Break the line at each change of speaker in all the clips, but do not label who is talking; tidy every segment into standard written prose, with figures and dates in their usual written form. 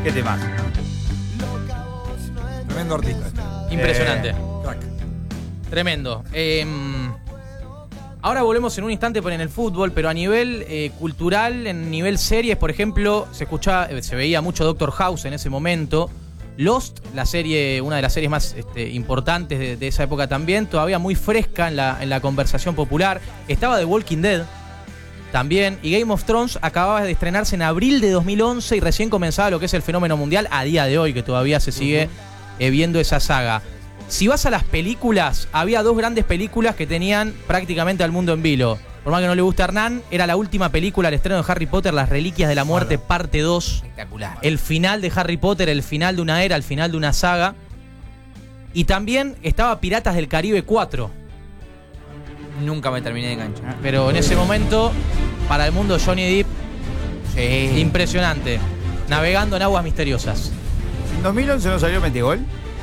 Qué temas.
Tremendo artista.
Impresionante.
Crack.
Tremendo. Ahora volvemos en un instante en el fútbol, pero a nivel cultural, en nivel series, por ejemplo, se veía mucho Doctor House en ese momento. Lost, la serie, una de las series más importantes de esa época también, todavía muy fresca en la conversación popular. Estaba The Walking Dead también, y Game of Thrones acababa de estrenarse en abril de 2011 y recién comenzaba lo que es el fenómeno mundial a día de hoy, que todavía se sigue viendo esa saga. Si vas a las películas, había dos grandes películas que tenían prácticamente al mundo en vilo. Por más que no le guste a Hernán, era la última película, el estreno de Harry Potter, Las Reliquias de la Muerte, parte 2.
Espectacular.
El final de Harry Potter, el final de una era, el final de una saga. Y también estaba Piratas del Caribe 4.
Nunca me terminé de enganchar.
Pero en ese momento, para el mundo Johnny Depp,
Sí.
impresionante. Navegando en aguas misteriosas.
¿En 2011 no salió Metegol?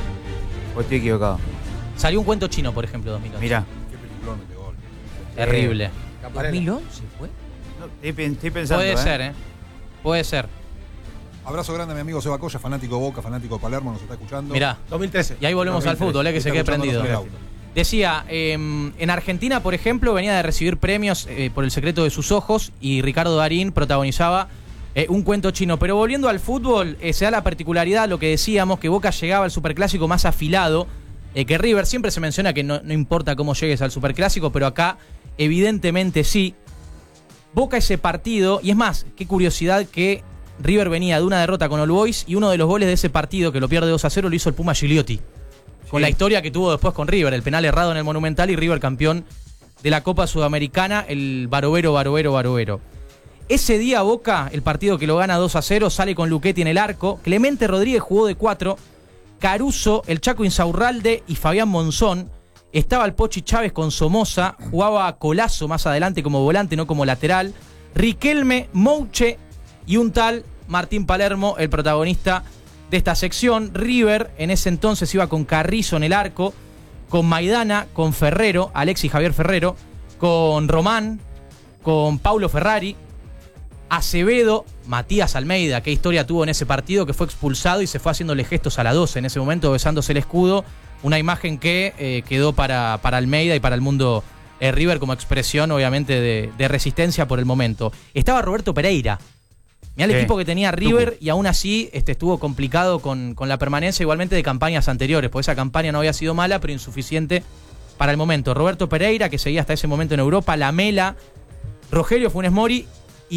¿O estoy equivocado?
Salió un cuento chino, por ejemplo, 2011.
Mirá.
Qué peliculón Metegol.
Terrible.
¿2011 fue? No, estoy pensando.
Puede ser, Puede ser.
Abrazo grande a mi amigo Seba Coya, fanático de Boca, fanático de Palermo, nos está escuchando.
Mirá.
2013.
Y ahí volvemos al fútbol, que se quede prendido. Decía, en Argentina, por ejemplo, venía de recibir premios por El secreto de sus ojos y Ricardo Darín protagonizaba un cuento chino. Pero volviendo al fútbol, se da la particularidad, lo que decíamos, que Boca llegaba al superclásico más afilado que River. Siempre se menciona que no importa cómo llegues al superclásico, pero acá evidentemente sí. Boca ese partido, y es más, qué curiosidad que River venía de una derrota con All Boys y uno de los goles de ese partido, que lo pierde 2-0, lo hizo el Puma Gigliotti. Con la historia que tuvo después con River, el penal errado en el Monumental y River campeón de la Copa Sudamericana, el Barovero. Ese día Boca, el partido que lo gana 2-0, sale con Luchetti en el arco, Clemente Rodríguez jugó de 4, Caruso, el Chaco Insaurralde y Fabián Monzón. Estaba el Pochi Chávez con Somoza, jugaba Colazo más adelante como volante, no como lateral. Riquelme, Mouche y un tal Martín Palermo, el protagonista de esta sección. River en ese entonces iba con Carrizo en el arco, con Maidana, con Ferrero, Alexis Javier Ferrero, con Román, con Paulo Ferrari, Acevedo, Matías Almeida. Qué historia tuvo en ese partido, que fue expulsado y se fue haciéndole gestos a la 12 en ese momento, besándose el escudo. Una imagen que quedó para Almeida y para el mundo River como expresión, obviamente, de resistencia por el momento. Estaba Roberto Pereira. Mirá el equipo que tenía River y aún así estuvo complicado con la permanencia, igualmente de campañas anteriores, porque esa campaña no había sido mala, pero insuficiente para el momento. Roberto Pereira, que seguía hasta ese momento en Europa, Lamela, Rogelio Funes Mori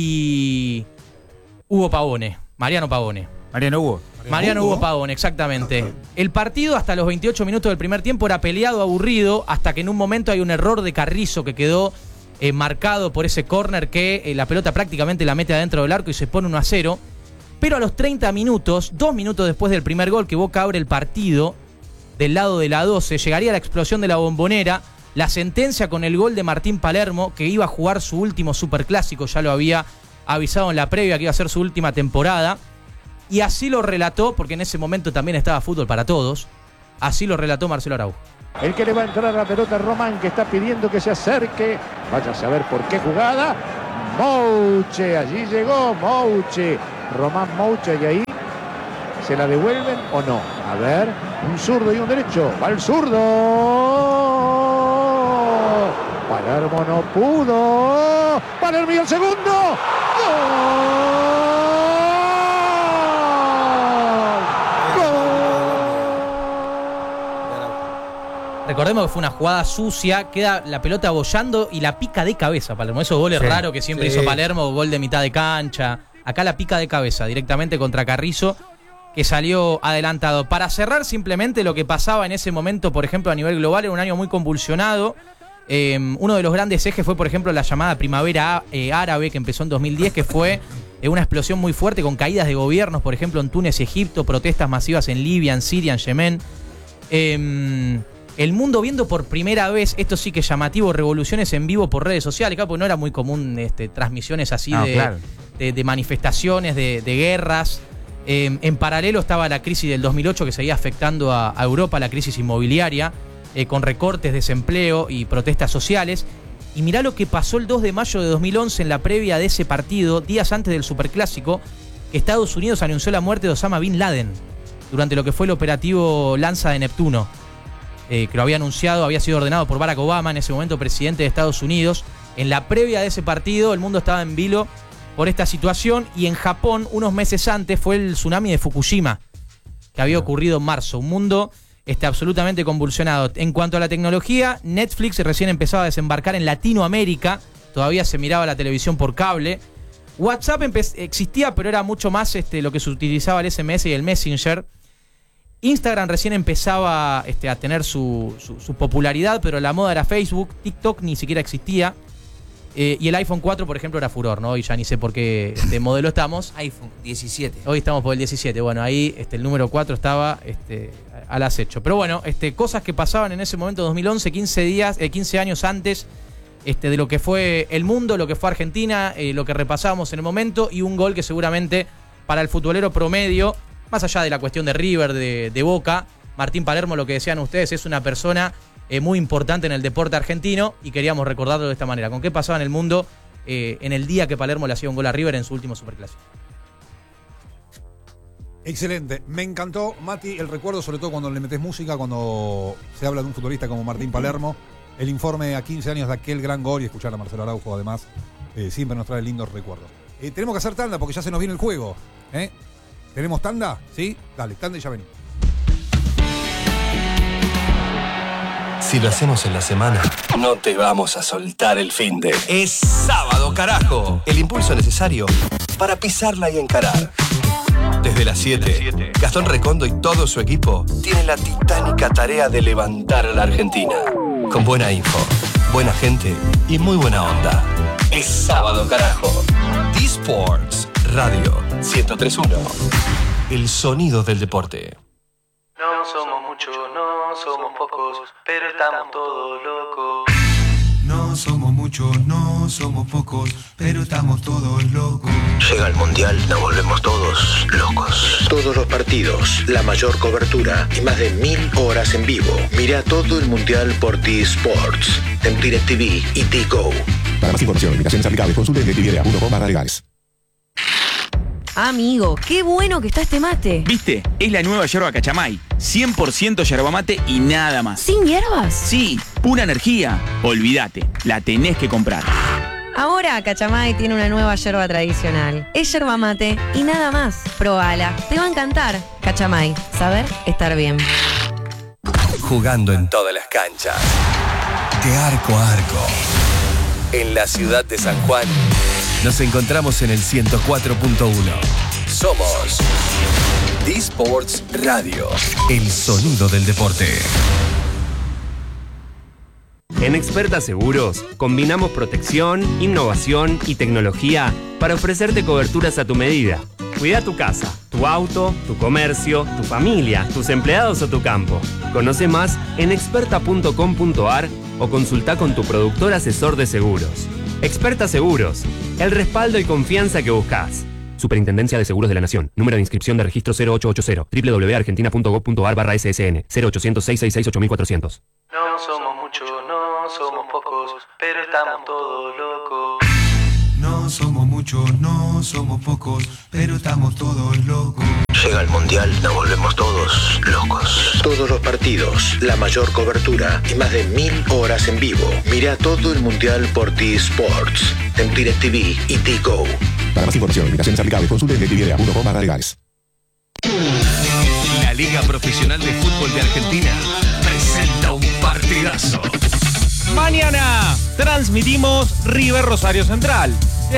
y Hugo Pavone, Mariano Pavone. Mariano Hugo Pavone, exactamente. El partido hasta los 28 minutos del primer tiempo era peleado, aburrido, hasta que en un momento hay un error de Carrizo que quedó marcado por ese córner que la pelota prácticamente la mete adentro del arco y se pone 1-0. Pero a los 30 minutos, 2 minutos después del primer gol que Boca abre el partido, del lado de la 12, llegaría la explosión de la Bombonera, la sentencia con el gol de Martín Palermo, que iba a jugar su último superclásico, ya lo había avisado en la previa que iba a ser su última temporada. Y así lo relató, porque en ese momento también estaba Fútbol para Todos, así lo relató Marcelo Araujo.
El que le va a entrar a la pelota Román, que está pidiendo que se acerque. Vaya a saber por qué jugada. Mouche, allí llegó Mouche. Román Mouche, y ahí ¿se la devuelven o no? A ver, un zurdo y un derecho. Va el zurdo. Palermo no pudo. Palermo y el segundo. ¡Gol!
Recordemos que fue una jugada sucia, queda la pelota bollando y la pica de cabeza Palermo. Esos goles raros que siempre hizo Palermo, gol de mitad de cancha. Acá la pica de cabeza, directamente contra Carrizo, que salió adelantado. Para cerrar simplemente lo que pasaba en ese momento, por ejemplo, a nivel global, era un año muy convulsionado. Uno de los grandes ejes fue, por ejemplo, la llamada primavera árabe, que empezó en 2010, que fue una explosión muy fuerte con caídas de gobiernos, por ejemplo, en Túnez y Egipto, protestas masivas en Libia, en Siria, en Yemen. El mundo viendo por primera vez, esto sí que es llamativo, revoluciones en vivo por redes sociales, claro, porque no era muy común transmisiones así de manifestaciones, de guerras. En paralelo estaba la crisis del 2008 que seguía afectando a Europa, la crisis inmobiliaria, con recortes, desempleo y protestas sociales. Y mirá lo que pasó el 2 de mayo de 2011 en la previa de ese partido, días antes del Superclásico. que Estados Unidos anunció la muerte de Osama Bin Laden durante lo que fue el operativo Lanza de Neptuno, que lo había anunciado, había sido ordenado por Barack Obama, en ese momento presidente de Estados Unidos. En la previa de ese partido, el mundo estaba en vilo por esta situación, y en Japón, unos meses antes, fue el tsunami de Fukushima, que había ocurrido en marzo. Un mundo absolutamente convulsionado. En cuanto a la tecnología, Netflix recién empezaba a desembarcar en Latinoamérica, todavía se miraba la televisión por cable. WhatsApp existía, pero era mucho más lo que se utilizaba el SMS y el Messenger. Instagram recién empezaba a tener su popularidad, pero la moda era Facebook. TikTok ni siquiera existía. Y el iPhone 4, por ejemplo, era furor, ¿no? Y ya ni sé por qué modelo estamos.
iPhone 17.
Hoy estamos por el 17. Bueno, ahí el número 4 estaba al acecho. Pero bueno, cosas que pasaban en ese momento, 2011, 15 años antes de lo que fue el mundo, lo que fue Argentina, lo que repasábamos en el momento, y un gol que seguramente para el futbolero promedio, más allá de la cuestión de River, de Boca, Martín Palermo, lo que decían ustedes, es una persona muy importante en el deporte argentino, y queríamos recordarlo de esta manera. ¿Con qué pasaba en el mundo en el día que Palermo le hacía un gol a River en su último superclásico?
Excelente, me encantó, Mati, el recuerdo, sobre todo cuando le metes música, cuando se habla de un futbolista como Martín Palermo. El informe a 15 años de aquel gran gol, y escuchar a Marcelo Araujo, además, siempre nos trae lindos recuerdos. Tenemos que hacer tanda porque ya se nos viene el juego. ¿Tenemos tanda? ¿Sí? Dale, tanda y ya venimos.
Si lo hacemos en la semana, no te vamos a soltar el finde. Es sábado, carajo. El impulso necesario para pisarla y encarar. Desde las 7, Gastón Recondo y todo su equipo tienen la titánica tarea de levantar a la Argentina. Con buena info, buena gente y muy buena onda. Es sábado, carajo. D-Sports Radio 103.1. El sonido del deporte.
No somos muchos, no somos pocos, pero estamos todos locos.
No somos muchos, no somos pocos, pero estamos todos locos.
Llega el Mundial, nos volvemos todos locos. Todos los partidos, la mayor cobertura y más de 1000 horas en vivo. Mira todo el Mundial por T-Sports, en DirecTV y T-Go.
Para más información, limitaciones aplicables, consulte en DirecTV.com/legales.
Amigo, qué bueno que está este mate.
¿Viste? Es la nueva yerba Cachamay. 100% yerba mate y nada más.
¿Sin hierbas?
Sí, pura energía. Olvídate, la tenés que comprar.
Ahora Cachamay tiene una nueva yerba tradicional. Es yerba mate y nada más. Probala, te va a encantar. Cachamay, saber estar bien.
Jugando en todas las canchas. De arco a arco. En la ciudad de San Juan. Nos encontramos en el 104.1. Somos D-Sports Radio, el sonido del deporte.
En Experta Seguros, combinamos protección, innovación y tecnología para ofrecerte coberturas a tu medida. Cuida tu casa, tu auto, tu comercio, tu familia, tus empleados o tu campo. Conoce más en experta.com.ar o consulta con tu productor asesor de seguros. Experta Seguros, el respaldo y confianza que buscas. Superintendencia de Seguros de la Nación. Número de inscripción de registro 0880. www.argentina.gov.ar/SSN. 0800-666-8400.
No somos muchos, no somos pocos, pero estamos todos locos.
No somos muchos, no somos pocos, pero estamos todos locos.
Llega el Mundial, nos volvemos todos locos. Todos los partidos, la mayor cobertura y más de 1000 horas en vivo. Mira todo el Mundial por T-Sports, en DirecTV y T-Go.
Para más información, limitaciones aplicables, consulte en DirecTV.com/legales.
La Liga Profesional de Fútbol de Argentina presenta un partidazo.
Mañana transmitimos River Rosario Central.